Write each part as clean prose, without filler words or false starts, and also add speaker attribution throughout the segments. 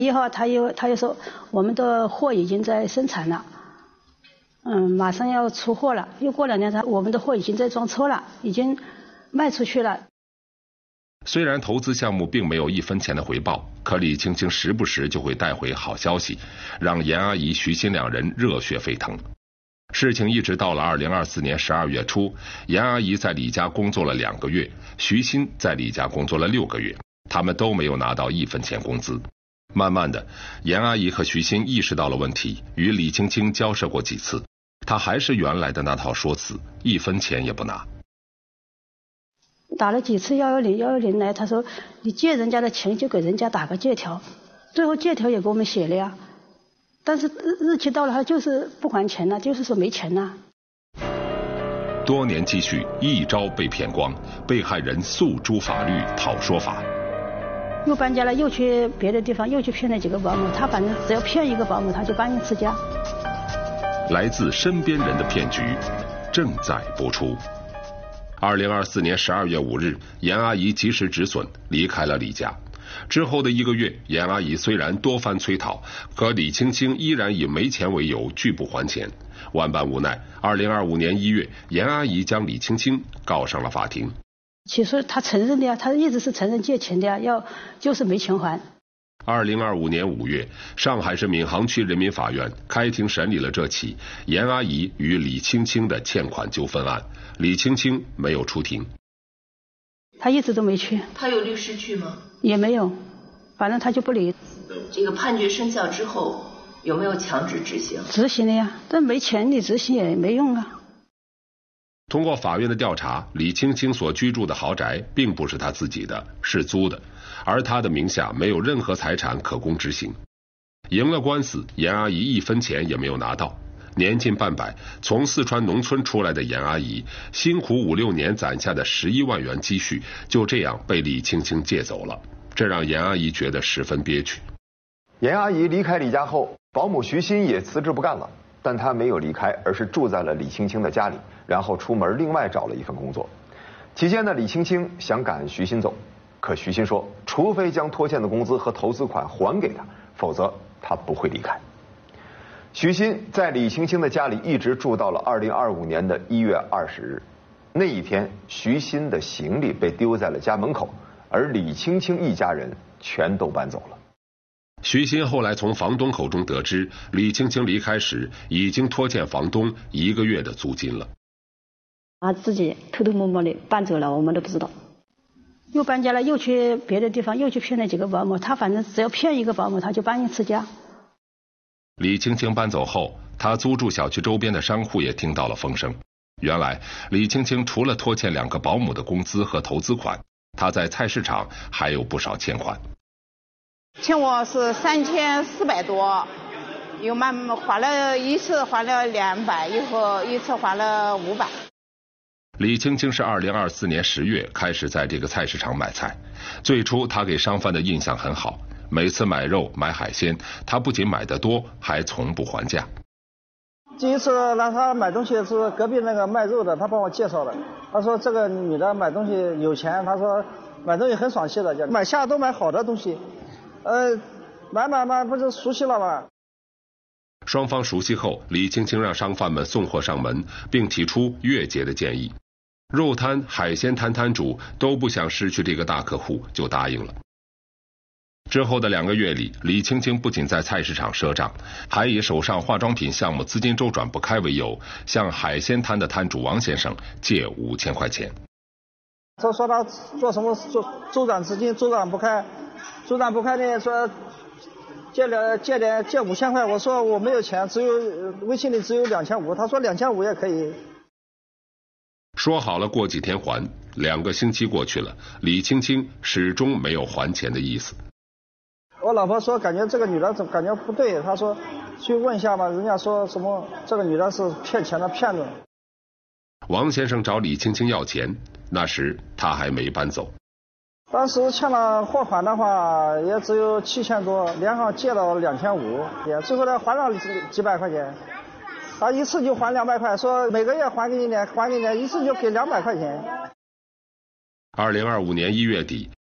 Speaker 1: 1号他又说我们的货已经在生产了，马上要出货了。又过2天，我们的货已经在装车了，已经卖出去了。
Speaker 2: 虽然投资项目并没有1分钱的回报，可李青青时不时就会带回好消息，让严阿姨、徐鑫2人热血沸腾。事情一直到了2024年12月初，严阿姨在李家工作了2个月，徐鑫在李家工作了6个月，他们都没有拿到1分钱工资。慢慢的，严阿姨和徐鑫意识到了问题，与李青青交涉过几次，她还是原来的那套说辞，1分钱也不拿。
Speaker 1: 打了几次110来，他说你借人家的钱就给人家打个借条，最后借条也给我们写了呀，但是日期到了他就是不还钱了，就是说没钱了。
Speaker 2: 多年积蓄一朝被骗光，被害人诉诸法律讨说法。
Speaker 1: 又搬家了，又去别的地方，又去骗了几个保姆，他反正只要骗1个保姆，他就搬1次家。
Speaker 2: 来自身边人的骗局正在播出。2024年12月5日，严阿姨及时止损，离开了李家。之后的1个月，严阿姨虽然多番催讨，可李青青依然以没钱为由拒不还钱。万般无奈，2025年1月，严阿姨将李青青告上了法庭。
Speaker 1: 起诉他承认的呀，他一直是承认借钱的呀，就是没钱还。
Speaker 2: 2025年5月，上海市闵行区人民法院开庭审理了这起严阿姨与李青青的欠款纠纷案，李青青没有出庭。
Speaker 1: 他一直都没去。
Speaker 3: 他有律师去吗？
Speaker 1: 也没有，反正他就不理。
Speaker 3: 这个判决生效之后，有没有强制执行？
Speaker 1: 执行了呀，但没钱你执行也没用啊。
Speaker 2: 通过法院的调查，李青青所居住的豪宅并不是她自己的，是租的，而她的名下没有任何财产可供执行。赢了官司，严阿姨1分钱也没有拿到。年近半百，从四川农村出来的严阿姨，辛苦5、6年攒下的11万元积蓄，就这样被李青青借走了，这让严阿姨觉得十分憋屈。
Speaker 4: 严阿姨离开李家后，保姆徐鑫也辞职不干了，但他没有离开，而是住在了李青青的家里，然后出门另外找了一份工作。期间呢，李青青想赶徐鑫走，可徐鑫说，除非将拖欠的工资和投资款还给他，否则他不会离开。徐鑫在李青青的家里一直住到了2025年的1月20日，那一天，徐鑫的行李被丢在了家门口，而李青青一家人全都搬走了。
Speaker 2: 徐鑫后来从房东口中得知，李青青离开时已经拖欠房东1个月的租金了。
Speaker 1: 他自己偷偷摸摸的搬走了，我们都不知道。又搬家了，又去别的地方，又去骗了几个保姆，他反正只要骗1个保姆，他就搬1次家。
Speaker 2: 李青青搬走后，他租住小区周边的商户也听到了风声。原来，李青青除了拖欠2个保姆的工资和投资款，他在菜市场还有不少欠款。
Speaker 5: 欠我是3400多，又还了一次还了200，以后一次还了500。
Speaker 2: 李青青是2024年10月开始在这个菜市场买菜，最初他给商贩的印象很好，每次买肉买海鲜，他不仅买得多，还从不还价。
Speaker 6: 第一次让他买东西是隔壁那个卖肉的，他帮我介绍的。他说这个女的买东西有钱，他说买东西很爽气的，买下都买好的东西。买不是熟悉了吗？
Speaker 2: 双方熟悉后，李青青让商贩们送货上门，并提出月结的建议。肉摊、海鲜摊摊主都不想失去这个大客户，就答应了。之后的2个月里，李青青不仅在菜市场赊账，还以手上化妆品项目资金周转不开为由，向海鲜摊的摊主王先生借5000块钱。
Speaker 6: 他说他做什么周转资金周转不开呢，说借5000块，我说我没有钱，只有微信里只有2500，他说2500也可以。
Speaker 2: 说好了过几天还，2个星期过去了，李青青始终没有还钱的意思。
Speaker 6: 我老婆说感觉这个女的感觉不对，她说去问一下吧，人家说什么这个女的是骗钱的骗子。
Speaker 2: 王先生找李青青要钱，那时他还没搬走。
Speaker 6: 当时欠了货款的话也只有7000多，连上借了2500，最后呢还了几百块钱。他一次就还200块，说每个月还给你点，一次就给200块钱。
Speaker 2: 2025年1月底，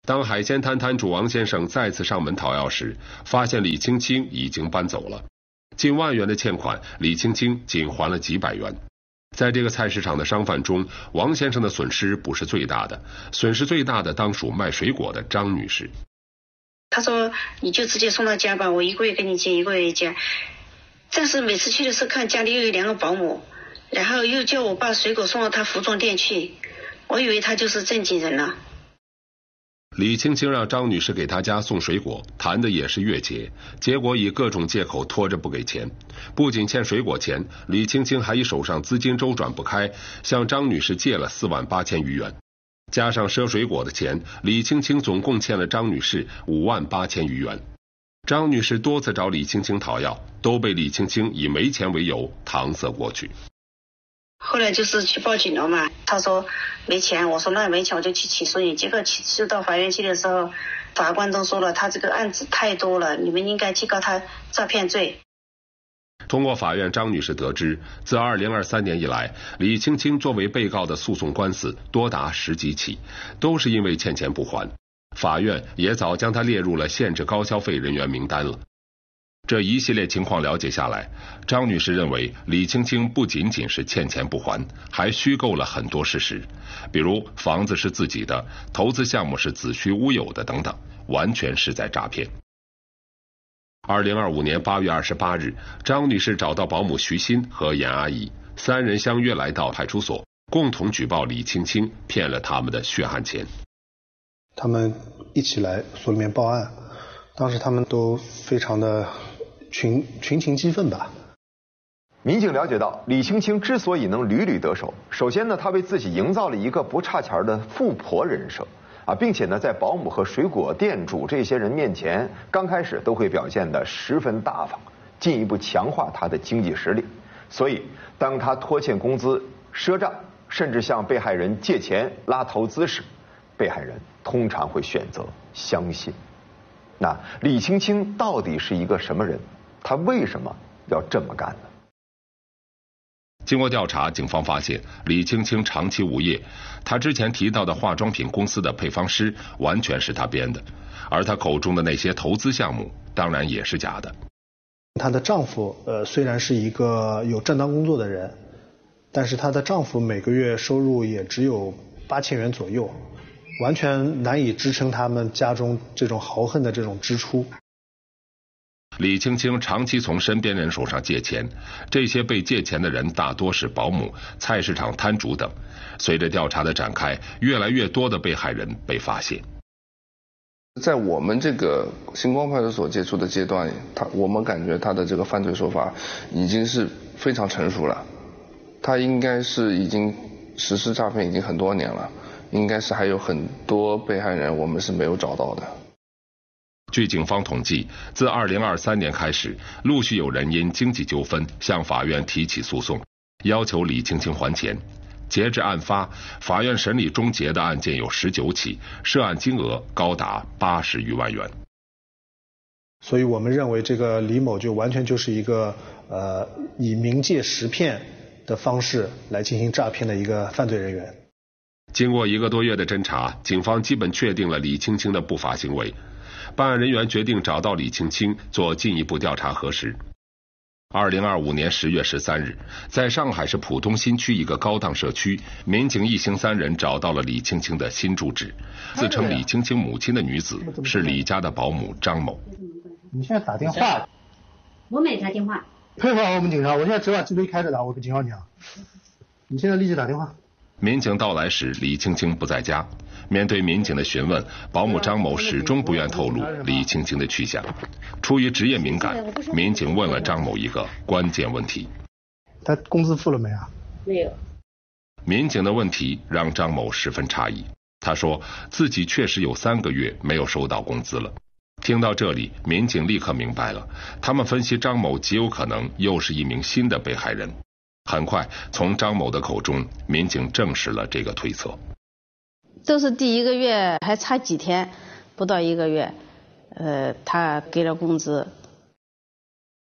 Speaker 2: 当海鲜摊摊主王先生再次上门讨要时，发现李青青已经搬走了。近万元的欠款，李青青仅还了几百元。在这个菜市场的商贩中，王先生的损失不是最大的，损失最大的当属卖水果的张女士。
Speaker 7: 他说你就直接送到家吧，我1个月给你结1个月结。但是每次去的时候看家里又有2个保姆，然后又叫我把水果送到他服装店去，我以为他就是正经人了。
Speaker 2: 李青青让张女士给她家送水果，谈的也是月结，结果以各种借口拖着不给钱。不仅欠水果钱，李青青还以手上资金周转不开，向张女士借了4万8千余元。加上赊水果的钱，李青青总共欠了张女士5万8千余元。张女士多次找李青青讨要，都被李青青以没钱为由搪塞过去。
Speaker 7: 后来就是去报警了嘛，他说没钱，我说那没钱我就去起诉你。结果起诉到法院去的时候，法官都说了，他这个案子太多了，你们应该去告他诈骗罪。
Speaker 2: 通过法院，张女士得知，自2023年以来，李青青作为被告的诉讼官司多达10几起，都是因为欠钱不还。法院也早将她列入了限制高消费人员名单了。这一系列情况了解下来，张女士认为李青青不仅仅是欠钱不还，还虚构了很多事实，比如房子是自己的，投资项目是子虚乌有的等等，完全是在诈骗。2025年8月28日，张女士找到保姆徐鑫和严阿姨，3人相约来到派出所，共同举报李青青骗了他们的血汗钱。
Speaker 8: 他们一起来所里面报案，当时他们都非常的群情激愤吧。
Speaker 4: 民警了解到，李青青之所以能屡屡得手，首先呢，她为自己营造了一个不差钱的富婆人设啊，并且呢，在保姆和水果店主这些人面前，刚开始都会表现得十分大方，进一步强化她的经济实力。所以，当她拖欠工资、赊账，甚至向被害人借钱拉投资时，被害人通常会选择相信。那李青青到底是一个什么人？她为什么要这么干呢？
Speaker 2: 经过调查，警方发现李青青长期无业，她之前提到的化妆品公司的配方师完全是她编的，而她口中的那些投资项目当然也是假的。
Speaker 8: 她的丈夫虽然是一个有正当工作的人，但是她的丈夫每个月收入也只有8000元左右，完全难以支撑他们家中这种豪横的这种支出。
Speaker 2: 李青青长期从身边人手上借钱，这些被借钱的人大多是保姆、菜市场摊主等。随着调查的展开，越来越多的被害人被发现。
Speaker 9: 在我们这个星光派出所接触的阶段，我们感觉他的这个犯罪手法已经是非常成熟了，他应该是已经实施诈骗已经很多年了，应该是还有很多被害人我们是没有找到的。
Speaker 2: 据警方统计，自2023年开始，陆续有人因经济纠纷向法院提起诉讼，要求李青青还钱。截至案发，法院审理终结的案件有19起，涉案金额高达80余万元。
Speaker 8: 所以我们认为这个李某就完全就是一个以冥界识骗的方式来进行诈骗的一个犯罪人员。
Speaker 2: 经过1个多月的侦查，警方基本确定了李青青的不法行为。办案人员决定找到李青青做进一步调查核实。2025年10月13日，在上海市浦东新区一个高档社区，民警一行3人找到了李青青的新住址。自称李青青母亲的女子是李家的保姆张某。
Speaker 10: 你现在打电话？
Speaker 11: 我没打电话。
Speaker 10: 配合我们警察，我现在只把机杯开着的，我跟警方讲。你现在立即打电话。
Speaker 2: 民警到来时，李青青不在家。面对民警的询问，保姆张某始终不愿透露李青青的去向。出于职业敏感，民警问了张某一个关键问题：
Speaker 10: 他工资付了没啊？
Speaker 11: 没有。
Speaker 2: 民警的问题让张某十分诧异，他说自己确实有3个月没有收到工资了。听到这里，民警立刻明白了，他们分析张某极有可能又是一名新的被害人。很快，从张某的口中，民警证实了这个推测。
Speaker 12: 都是第1个月还差几天，不到1个月，他给了工资。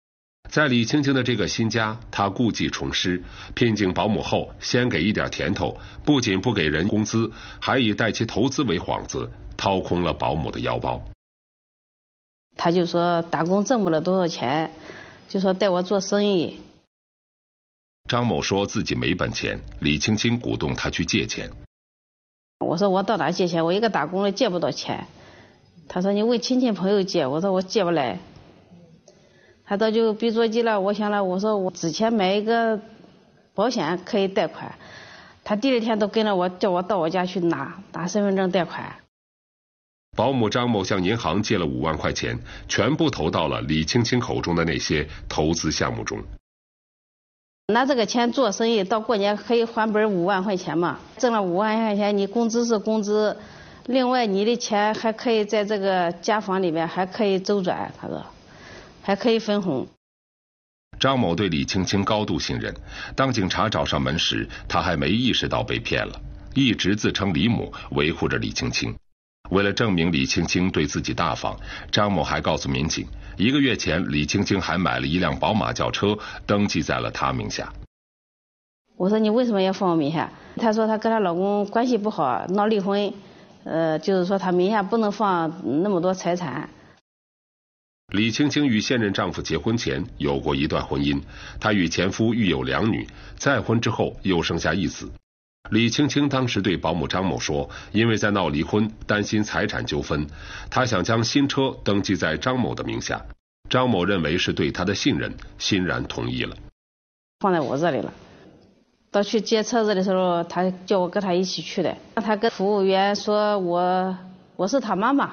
Speaker 2: 在李青青的这个新家，她故技重施，聘请保姆后先给一点甜头，不仅不给人工资，还以带其投资为幌子，掏空了保姆的腰包。
Speaker 12: 他就说打工挣不了多少钱，就说带我做生意。
Speaker 2: 张某说自己没本钱，李青青鼓动他去借钱。
Speaker 12: 我说我到哪借钱？我一个打工的借不到钱。他说你问亲戚朋友借，我说我借不来。他到就逼着急了，我想了，我说我之前买一个保险可以贷款，他第二天都跟着我，叫我到我家去拿身份证贷款。
Speaker 2: 保姆张某向银行借了5万块钱，全部投到了李青青口中的那些投资项目中。
Speaker 12: 拿这个钱做生意，到过年可以还本5万块钱嘛，挣了5万块钱，你工资是工资，另外你的钱还可以在这个家房里面还可以周转，他说还可以分红。
Speaker 2: 张某对李青青高度信任，当警察找上门时，他还没意识到被骗了，一直自称李某，维护着李青青。为了证明李青青对自己大方，张某还告诉民警，1个月前李青青还买了一辆宝马轿车，登记在了他名下。
Speaker 12: 我说你为什么要放我名下？她说她跟她老公关系不好，闹离婚，就是说她名下不能放那么多财产。
Speaker 2: 李青青与现任丈夫结婚前有过一段婚姻，她与前夫育有2女，再婚之后又生下1子。李青青当时对保姆张某说，因为在闹离婚，担心财产纠纷，她想将新车登记在张某的名下。张某认为是对她的信任，欣然同意了。
Speaker 12: 放在我这里了。到去接车子的时候，他叫我跟他一起去的。他跟服务员说我是他妈妈。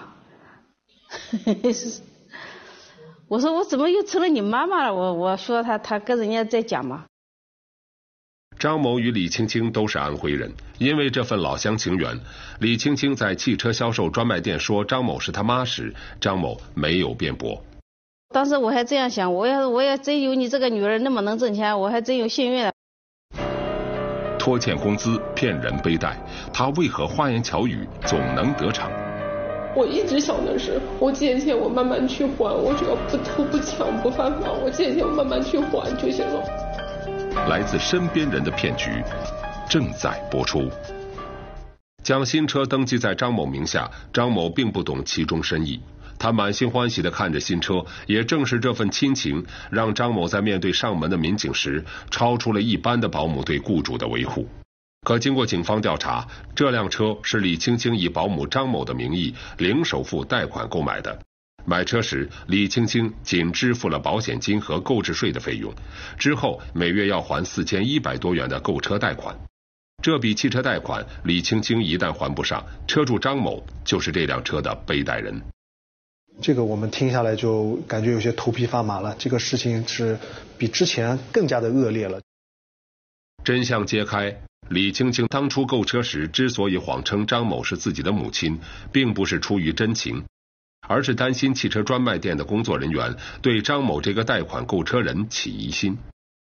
Speaker 12: 我说我怎么又成了你妈妈了？我说他跟人家在讲嘛。
Speaker 2: 张某与李青青都是安徽人，因为这份老乡情缘，李青青在汽车销售专卖店说张某是他妈时，张某没有辩驳。
Speaker 12: 当时我还这样想，我要真有你这个女儿那么能挣钱，我还真有幸运了。
Speaker 2: 拖欠工资、骗人背贷，他为何花言巧语总能得逞？
Speaker 13: 我一直想的是，我借钱我慢慢去还，我只要不偷不抢不犯法，我借钱我慢慢去还就行了。
Speaker 2: 来自身边人的骗局正在播出。将新车登记在张某名下，张某并不懂其中深意，他满心欢喜地看着新车，也正是这份亲情，让张某在面对上门的民警时，超出了一般的保姆对雇主的维护。可经过警方调查，这辆车是李青青以保姆张某的名义零首付贷款购买的。买车时，李青青仅支付了保险金和购置税的费用，之后每月要还4100多元的购车贷款。这笔汽车贷款，李青青一旦还不上，车主张某就是这辆车的背贷人。
Speaker 8: 这个我们听下来就感觉有些头皮发麻了，这个事情是比之前更加的恶劣了。
Speaker 2: 真相揭开，李青青当初购车时之所以谎称张某是自己的母亲，并不是出于真情，而是担心汽车专卖店的工作人员对张某这个贷款购车人起疑心。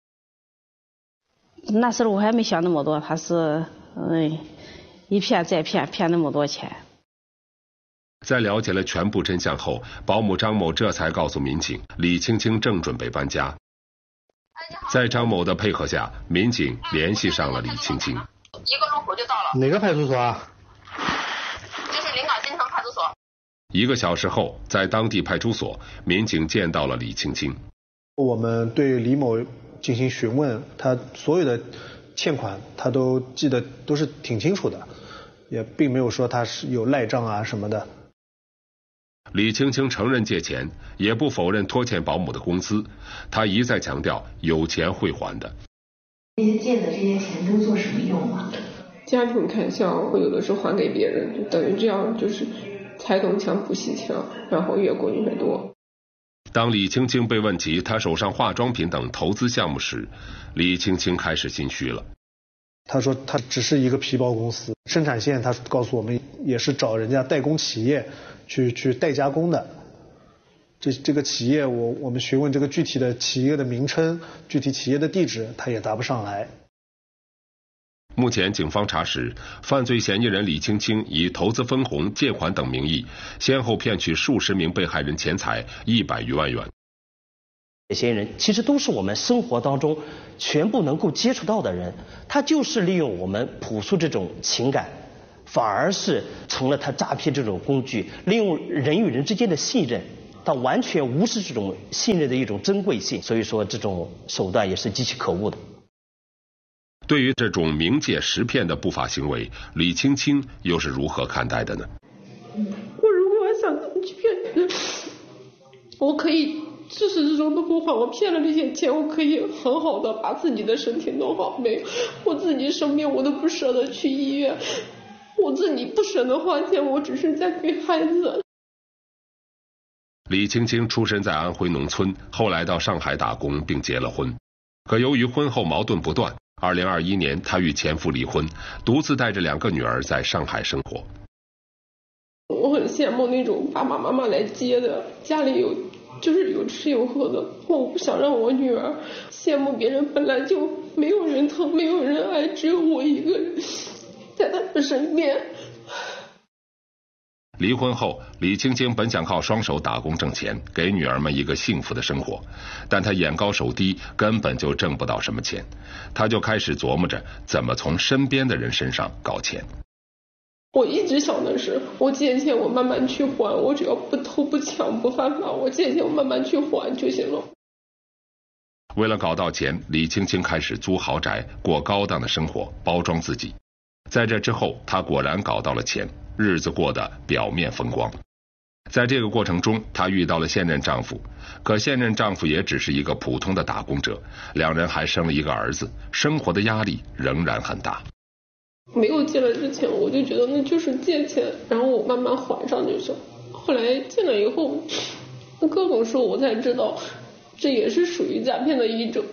Speaker 12: 那时候我还没想那么多，他是一骗再骗，骗那么多钱。
Speaker 2: 在了解了全部真相后，保姆张某这才告诉民警，李青青正准备搬家。在张某的配合下，民警联系上了李青青。
Speaker 14: 1个路口就到了。
Speaker 10: 哪个派出所啊？
Speaker 14: 就是临港新城派出所。
Speaker 2: 1个小时后，在当地派出所，民警见到了李青青。
Speaker 8: 我们对李某进行询问，他所有的欠款他都记得都是挺清楚的，也并没有说他是有赖账啊什么的。
Speaker 2: 李青青承认借钱，也不否认拖欠保姆的工资，他一再强调有钱会还的。
Speaker 3: 这些借的这些钱都做什么用啊？
Speaker 13: 家庭开销，会有的时候还给别人，就等于这样，就是才懂强补习强，然后越过越多。
Speaker 2: 当李青青被问及她手上化妆品等投资项目时，李青青开始心虚了。
Speaker 8: 他说他只是一个皮包公司，生产线他告诉我们也是找人家代工企业去代加工的。这个企业我们询问这个具体的企业的名称、具体企业的地址，他也答不上来。
Speaker 2: 目前警方查实，犯罪嫌疑人李青青以投资分红、借款等名义，先后骗取数十名被害人钱财100余万元。
Speaker 15: 这些人其实都是我们生活当中全部能够接触到的人，他就是利用我们朴素这种情感，反而是成了他诈骗这种工具，利用人与人之间的信任，他完全无视这种信任的一种珍贵性，所以说这种手段也是极其可恶的。
Speaker 2: 对于这种冥界识骗的不法行为，李青青又是如何看待的呢？
Speaker 13: 我如果想去骗人，我可以自始至终都不还，我骗了这些钱，我可以很好的把自己的身体弄好，没有我自己生病我都不舍得去医院，我自己不舍得花钱，我只是在给孩子。
Speaker 2: 李青青出身在安徽农村，后来到上海打工并结了婚，可由于婚后矛盾不断，2021年她与前夫离婚，独自带着2个女儿在上海生活。
Speaker 13: 我很羡慕那种爸爸妈妈来接的，家里有吃有喝的，我不想让我女儿羡慕别人，本来就没有人疼没有人爱，只有我一个人在他们身边。
Speaker 2: 离婚后，李青青本想靠双手打工挣钱，给女儿们一个幸福的生活，但她眼高手低，根本就挣不到什么钱。她就开始琢磨着怎么从身边的人身上搞钱。
Speaker 13: 我一直想的是，我借钱我慢慢去还，我只要不偷不抢不犯法，我借钱我慢慢去还就行了。
Speaker 2: 为了搞到钱，李青青开始租豪宅，过高档的生活，包装自己。在这之后，她果然搞到了钱，日子过得表面风光。在这个过程中，她遇到了现任丈夫，可现任丈夫也只是一个普通的打工者，2人还生了一个儿子，生活的压力仍然很大。
Speaker 13: 没有借了之前，我就觉得那就是借钱，然后我慢慢还上就行。后来借了以后，各种时候我才知道，这也是属于诈骗的一种。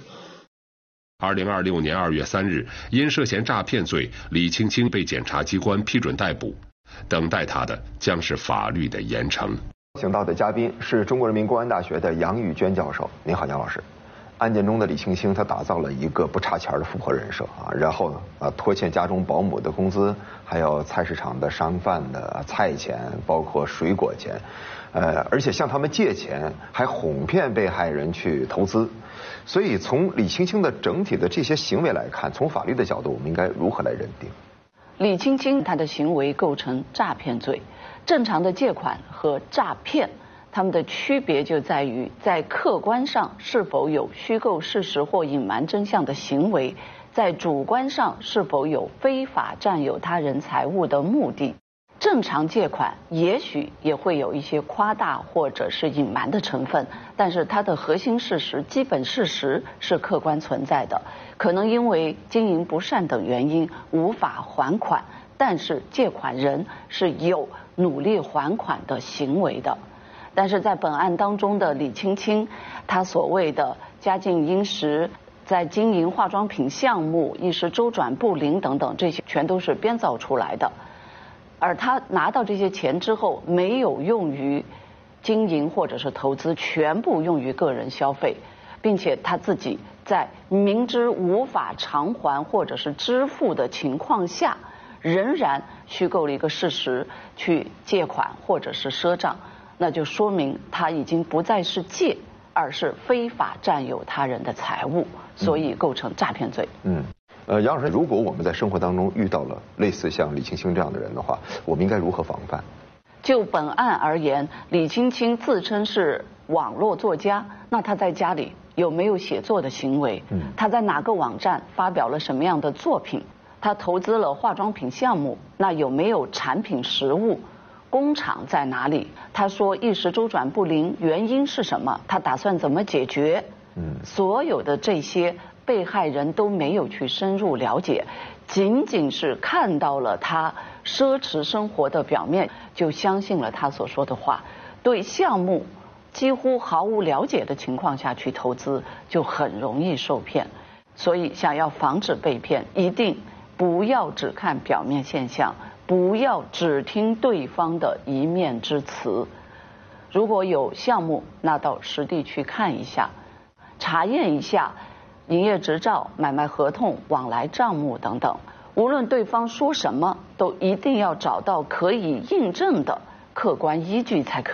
Speaker 2: 2026年2月3日，因涉嫌诈骗罪，李青青被检察机关批准逮捕，等待她的将是法律的严惩。
Speaker 4: 请到的嘉宾是中国人民公安大学的杨宇娟教授。您好，杨老师。案件中的李青青，她打造了一个不差钱的富婆人设啊，然后呢拖欠家中保姆的工资，还有菜市场的商贩的菜钱，包括水果钱，而且向他们借钱，还哄骗被害人去投资。所以从李青青的整体的这些行为来看，从法律的角度，我们应该如何来认定？
Speaker 16: 李青青她的行为构成诈骗罪，正常的借款和诈骗，它们的区别就在于在客观上是否有虚构事实或隐瞒真相的行为，在主观上是否有非法占有他人财物的目的。正常借款也许也会有一些夸大或者是隐瞒的成分，但是它的核心事实、基本事实是客观存在的。可能因为经营不善等原因无法还款，但是借款人是有努力还款的行为的。但是在本案当中的李青青，她所谓的家境殷实，在经营化妆品项目一时周转不灵等等，这些全都是编造出来的。而他拿到这些钱之后，没有用于经营或者是投资，全部用于个人消费，并且他自己在明知无法偿还或者是支付的情况下，仍然虚构了一个事实去借款或者是赊账，那就说明他已经不再是借，而是非法占有他人的财物，所以构成诈骗罪。
Speaker 4: 杨老师，如果我们在生活当中遇到了类似像李青青这样的人的话，我们应该如何防范？
Speaker 16: 就本案而言，李青青自称是网络作家，那他在家里有没有写作的行为？他在哪个网站发表了什么样的作品？他投资了化妆品项目，那有没有产品实物？工厂在哪里？他说一时周转不灵，原因是什么？他打算怎么解决？所有的这些被害人都没有去深入了解，仅仅是看到了他奢侈生活的表面，就相信了他所说的话，对项目几乎毫无了解的情况下去投资，就很容易受骗。所以想要防止被骗，一定不要只看表面现象，不要只听对方的一面之词。如果有项目，那到实地去看一下，查验一下营业执照、买卖合同、往来账目等等，无论对方说什么，都一定要找到可以印证的客观依据才可以。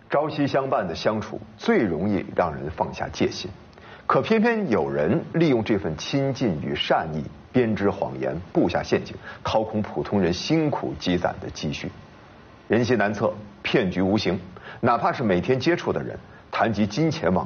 Speaker 4: 朝夕相伴的相处最容易让人放下戒心，可偏偏有人利用这份亲近与善意，编织谎言，布下陷阱，掏空普通人辛苦积攒的积蓄。人心难测，骗局无形，哪怕是每天接触的人，谈及金钱往